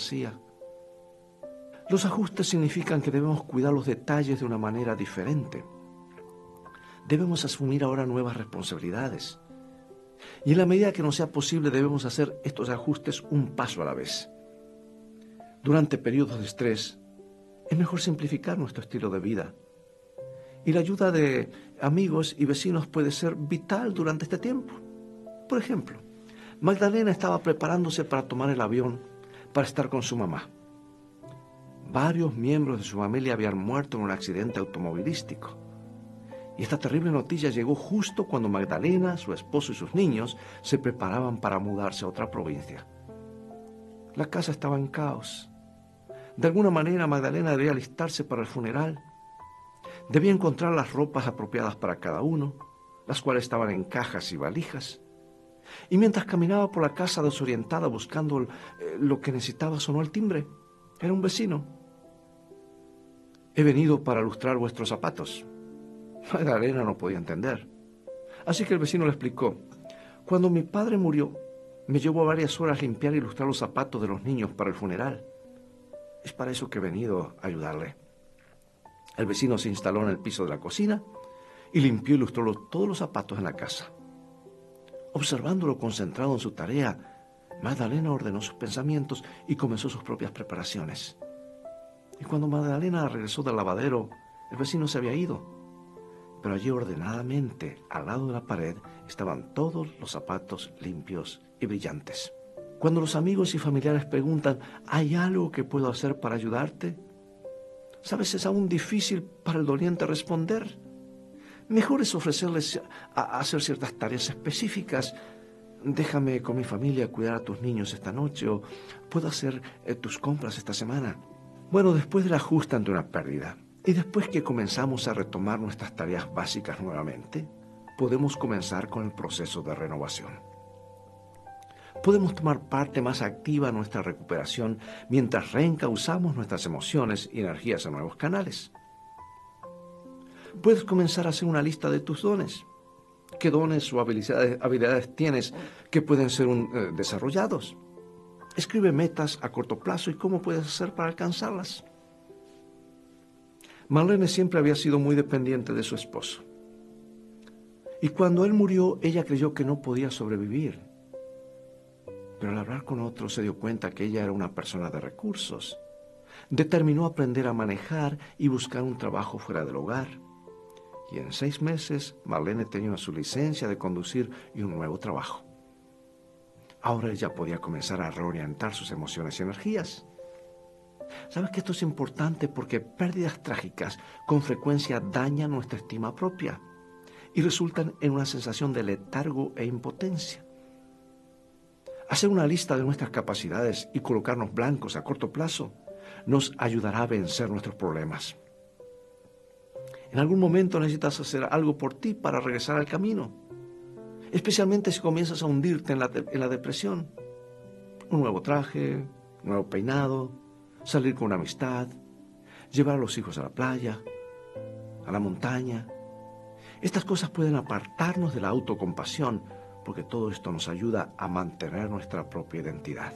vacía. Los ajustes significan que debemos cuidar los detalles de una manera diferente. Debemos asumir ahora nuevas responsabilidades. Y en la medida que nos sea posible debemos hacer estos ajustes un paso a la vez. Durante periodos de estrés, es mejor simplificar nuestro estilo de vida. Y la ayuda de amigos y vecinos puede ser vital durante este tiempo. Por ejemplo, Magdalena estaba preparándose para tomar el avión para estar con su mamá. Varios miembros de su familia habían muerto en un accidente automovilístico. Y esta terrible noticia llegó justo cuando Magdalena, su esposo y sus niños se preparaban para mudarse a otra provincia. La casa estaba en caos. De alguna manera Magdalena debía alistarse para el funeral. Debía encontrar las ropas apropiadas para cada uno, las cuales estaban en cajas y valijas. Y mientras caminaba por la casa desorientada buscando lo que necesitaba, sonó el timbre. Era un vecino. «He venido para lustrar vuestros zapatos». Magdalena no podía entender. Así que el vecino le explicó: «Cuando mi padre murió, me llevó varias horas limpiar y lustrar los zapatos de los niños para el funeral. Es para eso que he venido a ayudarle». El vecino se instaló en el piso de la cocina y limpió y lustró todos los zapatos en la casa. Observándolo concentrado en su tarea, Magdalena ordenó sus pensamientos y comenzó sus propias preparaciones. Y cuando Magdalena regresó del lavadero, el vecino se había ido. Pero allí ordenadamente, al lado de la pared, estaban todos los zapatos limpios y brillantes. Cuando los amigos y familiares preguntan: ¿hay algo que puedo hacer para ayudarte?, ¿sabes? Es aún difícil para el doliente responder. Mejor es ofrecerles a hacer ciertas tareas específicas. Déjame con mi familia cuidar a tus niños esta noche, o puedo hacer tus compras esta semana. Bueno, después del ajuste ante una pérdida, y después que comenzamos a retomar nuestras tareas básicas nuevamente, podemos comenzar con el proceso de renovación. Podemos tomar parte más activa en nuestra recuperación mientras reencauzamos nuestras emociones y energías en nuevos canales. Puedes comenzar a hacer una lista de tus dones. ¿Qué dones o habilidades tienes que pueden ser desarrollados? Escribe metas a corto plazo y cómo puedes hacer para alcanzarlas. Marlene siempre había sido muy dependiente de su esposo. Y cuando él murió, ella creyó que no podía sobrevivir. Pero al hablar con otros se dio cuenta que ella era una persona de recursos. Determinó aprender a manejar y buscar un trabajo fuera del hogar. Y en 6 meses, Marlene tenía su licencia de conducir y un nuevo trabajo. Ahora ella podía comenzar a reorientar sus emociones y energías. ¿Sabes que esto es importante? Porque pérdidas trágicas con frecuencia dañan nuestra estima propia y resultan en una sensación de letargo e impotencia. Hacer una lista de nuestras capacidades y colocarnos blancos a corto plazo nos ayudará a vencer nuestros problemas. En algún momento necesitas hacer algo por ti para regresar al camino, especialmente si comienzas a hundirte en la depresión. Un nuevo traje, un nuevo peinado, salir con una amistad, llevar a los hijos a la playa, a la montaña. Estas cosas pueden apartarnos de la autocompasión, porque todo esto nos ayuda a mantener nuestra propia identidad.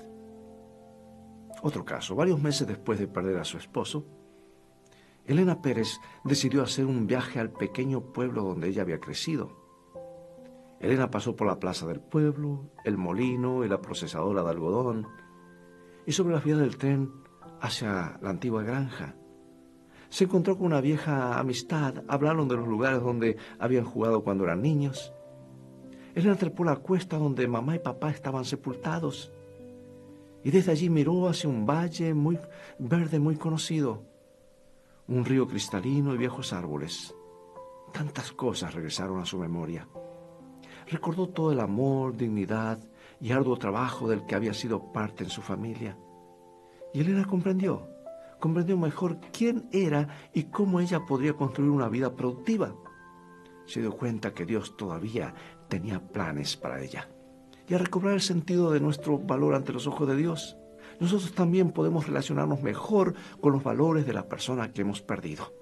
Otro caso: varios meses después de perder a su esposo, Elena Pérez decidió hacer un viaje al pequeño pueblo donde ella había crecido. Elena pasó por la plaza del pueblo, el molino y la procesadora de algodón, y sobre las vías del tren hacia la antigua granja. Se encontró con una vieja amistad, hablaron de los lugares donde habían jugado cuando eran niños. Elena trepó la cuesta donde mamá y papá estaban sepultados, y desde allí miró hacia un valle muy verde, muy conocido, un río cristalino y viejos árboles. Tantas cosas regresaron a su memoria. Recordó todo el amor, dignidad y arduo trabajo del que había sido parte en su familia. Y Elena comprendió mejor quién era y cómo ella podría construir una vida productiva. Se dio cuenta que Dios todavía tenía planes para ella. Y al recobrar el sentido de nuestro valor ante los ojos de Dios, nosotros también podemos relacionarnos mejor con los valores de la persona que hemos perdido.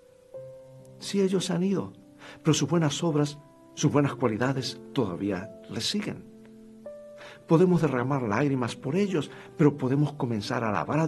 Sí, ellos se han ido, pero sus buenas obras, sus buenas cualidades todavía les siguen. podemos derramar lágrimas por ellos, pero podemos comenzar a alabar a